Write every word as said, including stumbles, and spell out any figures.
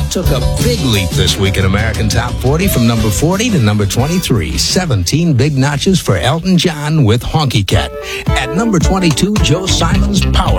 took a big leap this week in American Top forty from number forty to number twenty-three. seventeen big notches for Elton John with Honky Cat. At number twenty-two, Joe Simon's Power.